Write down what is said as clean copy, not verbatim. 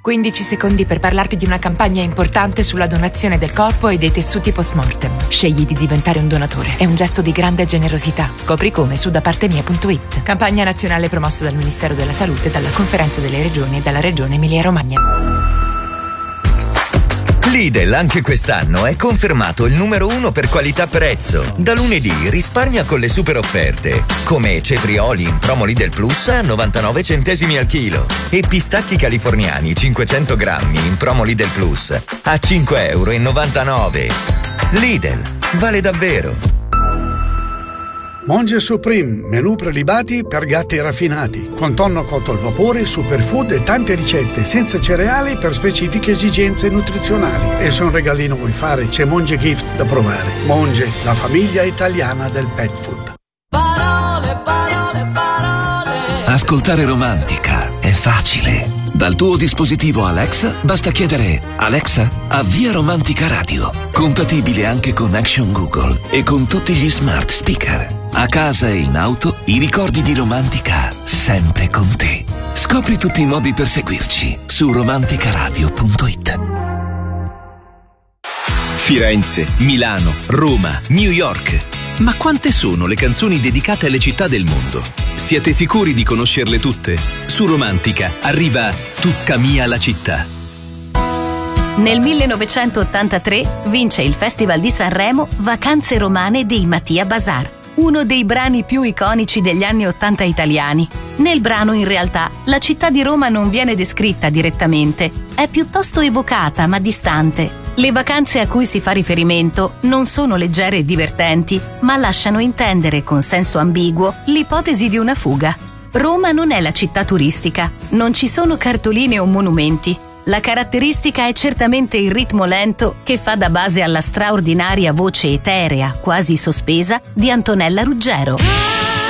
15 secondi per parlarti di una campagna importante sulla donazione del corpo e dei tessuti post-mortem. Scegli di diventare un donatore. È un gesto di grande generosità. Scopri come su dapartemia.it. Campagna nazionale promossa dal Ministero della Salute, dalla Conferenza delle Regioni e dalla Regione Emilia-Romagna. Lidl anche quest'anno è confermato il numero 1 per qualità-prezzo. Da lunedì risparmia con le super offerte, come cetrioli in promo Lidl Plus a 99 centesimi al chilo e pistacchi californiani 500 grammi in promo Lidl Plus a 5,99 €. Lidl, vale davvero. Monge Supreme, menù prelibati per gatti raffinati, con tonno cotto al vapore, superfood e tante ricette senza cereali per specifiche esigenze nutrizionali. E se un regalino vuoi fare, c'è Monge Gift da provare. Monge, la famiglia italiana del pet food. Parole, parole, parole. Ascoltare Romantica è facile. Dal tuo dispositivo Alexa basta chiedere: Alexa, avvia Romantica Radio. Compatibile anche con Action Google e con tutti gli smart speaker. A casa e in auto, i ricordi di Romantica sempre con te. Scopri tutti i modi per seguirci su romanticaradio.it. Firenze, Milano, Roma, New York. Ma quante sono le canzoni dedicate alle città del mondo? Siete sicuri di conoscerle tutte? Su Romantica arriva Tutta mia la città. Nel 1983 vince il Festival di Sanremo Vacanze romane dei Mattia Bazar, uno dei brani più iconici degli anni '80 italiani. Nel brano, in realtà, la città di Roma non viene descritta direttamente, è piuttosto evocata ma distante. Le vacanze a cui si fa riferimento non sono leggere e divertenti, ma lasciano intendere con senso ambiguo l'ipotesi di una fuga. Roma non è la città turistica, non ci sono cartoline o monumenti. La caratteristica è certamente il ritmo lento che fa da base alla straordinaria voce eterea, quasi sospesa, di Antonella Ruggero.